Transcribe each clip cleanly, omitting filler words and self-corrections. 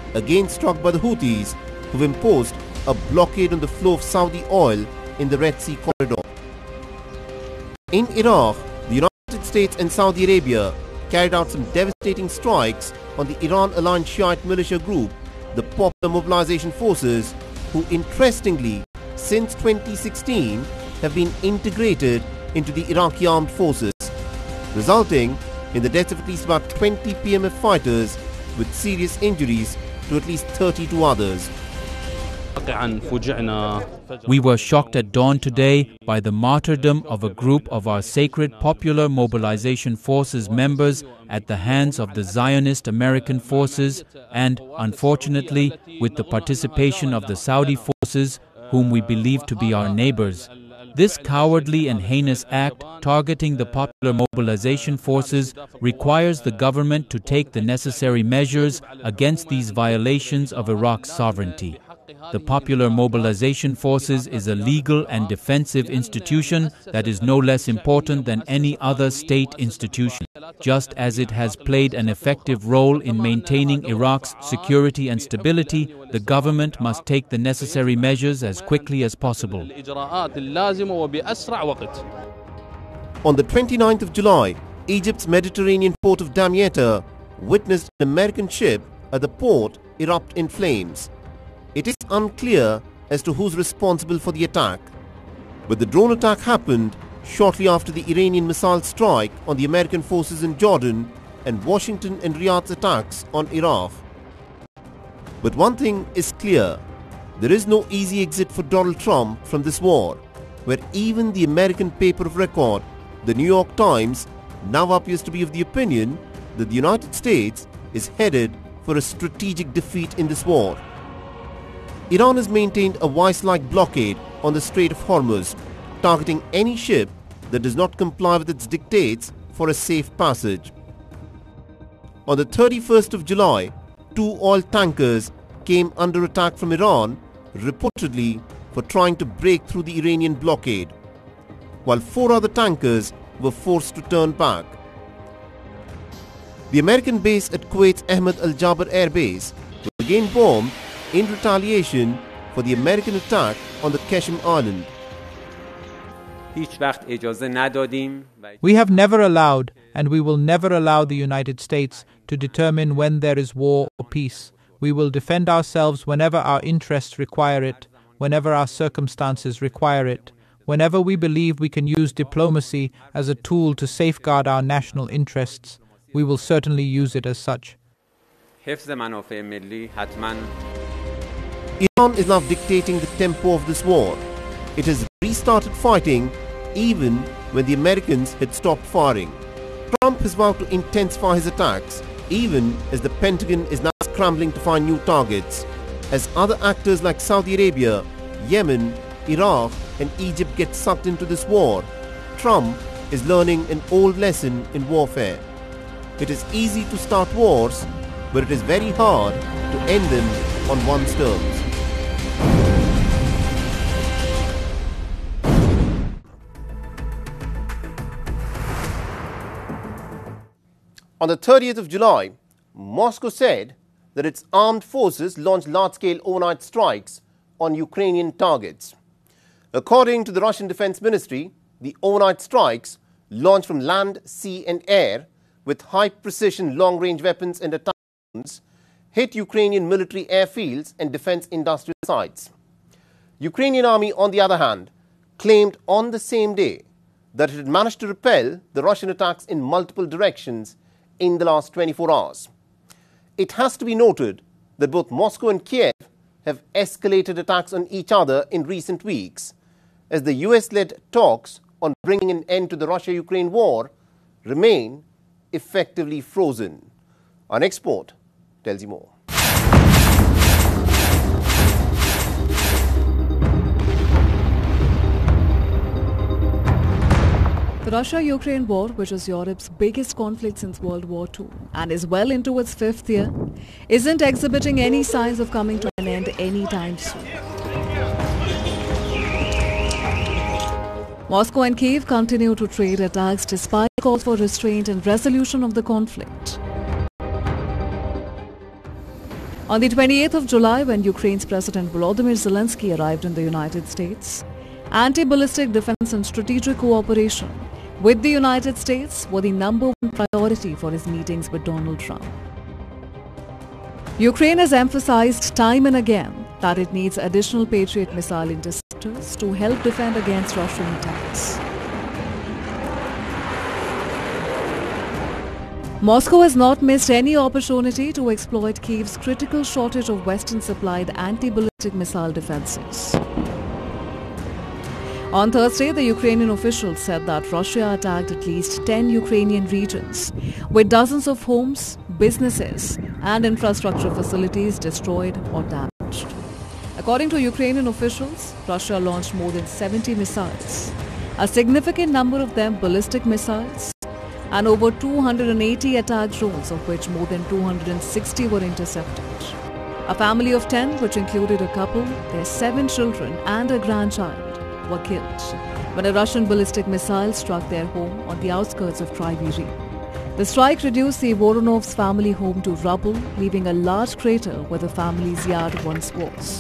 again struck by the Houthis, who've imposed a blockade on the flow of Saudi oil in the Red Sea corridor. In Iraq, the United States and Saudi Arabia carried out some devastating strikes on the Iran-aligned Shiite militia group, the Popular Mobilization Forces, who interestingly, since 2016, have been integrated into the Iraqi armed forces, resulting in the deaths of at least about 20 PMF fighters with serious injuries to at least 32 others. We were shocked at dawn today by the martyrdom of a group of our sacred Popular Mobilization Forces members at the hands of the Zionist American forces and, unfortunately, with the participation of the Saudi forces, whom we believe to be our neighbors. This cowardly and heinous act targeting the Popular Mobilization Forces requires the government to take the necessary measures against these violations of Iraq's sovereignty. The Popular Mobilization Forces is a legal and defensive institution that is no less important than any other state institution. Just as it has played an effective role in maintaining Iraq's security and stability, the government must take the necessary measures as quickly as possible. On the 29th of July, Egypt's Mediterranean port of Damietta witnessed an American ship at the port erupt in flames. It is unclear as to who's responsible for the attack, but the drone attack happened shortly after the Iranian missile strike on the American forces in Jordan and Washington and Riyadh's attacks on Iraq. But one thing is clear, there is no easy exit for Donald Trump from this war, where even the American paper of record, the New York Times, now appears to be of the opinion that the United States is headed for a strategic defeat in this war. Iran has maintained a vice-like blockade on the Strait of Hormuz, targeting any ship that does not comply with its dictates for a safe passage. On the 31st of July, 2 oil tankers came under attack from Iran, reportedly for trying to break through the Iranian blockade, while 4 other tankers were forced to turn back. The American base at Kuwait's Ahmed Al Jaber Air Base was again bombed in retaliation for the American attack on the Qasem Island. We have never allowed, and we will never allow the United States to determine when there is war or peace. We will defend ourselves whenever our interests require it, whenever our circumstances require it, whenever we believe we can use diplomacy as a tool to safeguard our national interests. We will certainly use it as such. Iran is now dictating the tempo of this war. It has restarted fighting even when the Americans had stopped firing. Trump has vowed to intensify his attacks even as the Pentagon is now scrambling to find new targets. As other actors like Saudi Arabia, Yemen, Iraq and Egypt get sucked into this war, Trump is learning an old lesson in warfare. It is easy to start wars, but it is very hard to end them on one's terms. On the 30th of July, Moscow said that its armed forces launched large-scale overnight strikes on Ukrainian targets. According to the Russian Defense Ministry, the overnight strikes, launched from land, sea and air with high-precision long-range weapons and attack drones, hit Ukrainian military airfields and defense industrial sites. Ukrainian army, on the other hand, claimed on the same day that it had managed to repel the Russian attacks in multiple directions in the last 24 hours. It has to be noted that both Moscow and Kiev have escalated attacks on each other in recent weeks, as the US-led talks on bringing an end to the Russia-Ukraine war remain effectively frozen. Our next report tells you more. The Russia-Ukraine war, which is Europe's biggest conflict since World War II and is well into its 5th year, isn't exhibiting any signs of coming to an end anytime soon. Moscow and Kyiv continue to trade attacks despite calls for restraint and resolution of the conflict. On the 28th of July, when Ukraine's President Volodymyr Zelensky arrived in the United States, anti-ballistic defense and strategic cooperation with the United States were the number one priority for his meetings with Donald Trump. Ukraine has emphasized time and again that it needs additional Patriot missile interceptors to help defend against Russian attacks. Moscow has not missed any opportunity to exploit Kyiv's critical shortage of Western-supplied anti-ballistic missile defenses. On Thursday, the Ukrainian officials said that Russia attacked at least 10 Ukrainian regions, with dozens of homes, businesses, and infrastructure facilities destroyed or damaged. According to Ukrainian officials, Russia launched more than 70 missiles, a significant number of them ballistic missiles, and over 280 attack drones, of which more than 260 were intercepted. A family of 10, which included a couple, their 7 children, and a grandchild, were killed when a Russian ballistic missile struck their home on the outskirts of Kryvyi Rih. The strike reduced the Voronov's family home to rubble, leaving a large crater where the family's yard once was.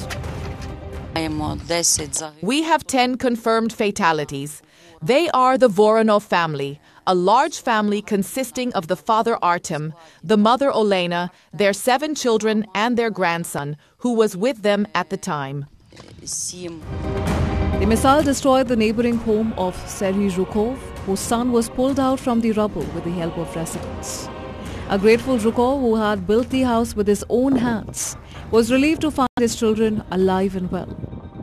We have 10 confirmed fatalities. They are the Voronov family, a large family consisting of the father Artem, the mother Olena, their 7 children and their grandson, who was with them at the time. The missile destroyed the neighboring home of Serhiy Zhukov, whose son was pulled out from the rubble with the help of residents. A grateful Zhukov, who had built the house with his own hands, was relieved to find his children alive and well.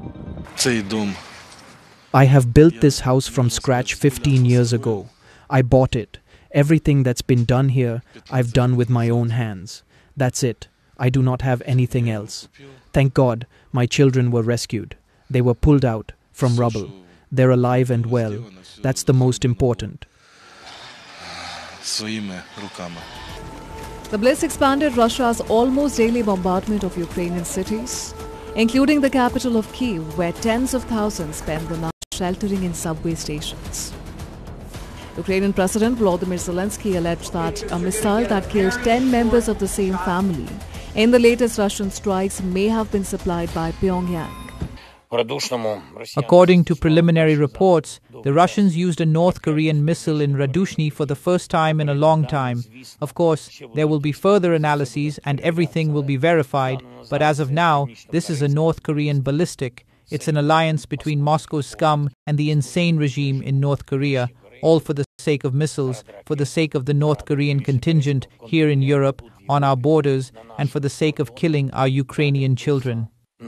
I have built this house from scratch 15 years ago. I bought it. Everything that's been done here, I've done with my own hands. That's it. I do not have anything else. Thank God, my children were rescued. They were pulled out from rubble. They're alive and well. That's the most important. The blitz expanded Russia's almost daily bombardment of Ukrainian cities, including the capital of Kyiv, where tens of thousands spent the night sheltering in subway stations. Ukrainian President Volodymyr Zelensky alleged that a missile that killed 10 members of the same family in the latest Russian strikes may have been supplied by Pyongyang. According to preliminary reports, the Russians used a North Korean missile in Radushny for the first time in a long time. Of course, there will be further analyses and everything will be verified, but as of now, this is a North Korean ballistic. It's an alliance between Moscow's scum and the insane regime in North Korea, all for the sake of missiles, for the sake of the North Korean contingent here in Europe, on our borders, and for the sake of killing our Ukrainian children.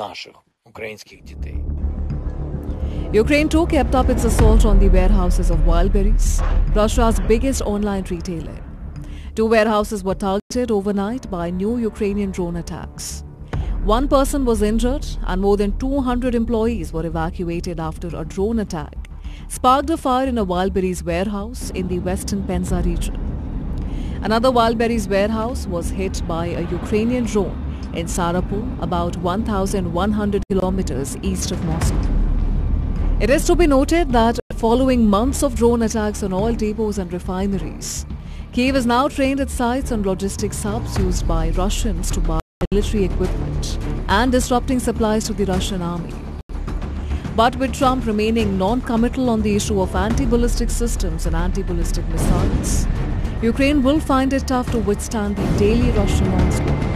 Ukraine too kept up its assault on the warehouses of Wildberries, Russia's biggest online retailer. 2 warehouses were targeted overnight by new Ukrainian drone attacks. 1 person was injured and more than 200 employees were evacuated after a drone attack sparked a fire in a Wildberries warehouse in the western Penza region. Another Wildberries warehouse was hit by a Ukrainian drone in Sarapul, about 1,100 kilometers east of Moscow. It is to be noted that following months of drone attacks on oil depots and refineries, Kyiv has now trained its sites on logistics hubs used by Russians to buy military equipment and disrupting supplies to the Russian army. But with Trump remaining non-committal on the issue of anti-ballistic systems and anti-ballistic missiles, Ukraine will find it tough to withstand the daily Russian onslaught.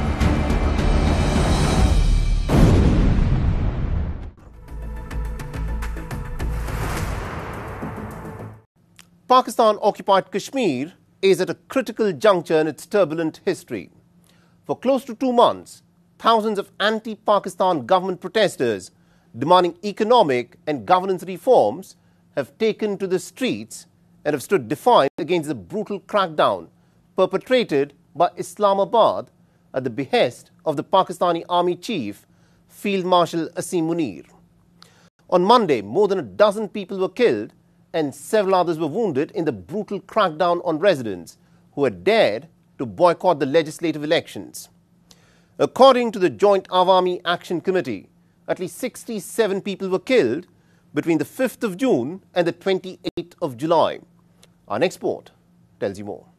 Pakistan-occupied Kashmir is at a critical juncture in its turbulent history. For close to 2 months, thousands of anti-Pakistan government protesters demanding economic and governance reforms have taken to the streets and have stood defiant against the brutal crackdown perpetrated by Islamabad at the behest of the Pakistani Army Chief, Field Marshal Asim Munir. On Monday, more than a dozen people were killed and several others were wounded in the brutal crackdown on residents who had dared to boycott the legislative elections. According to the Joint Awami Action Committee, at least 67 people were killed between the 5th of June and the 28th of July. Our next report tells you more.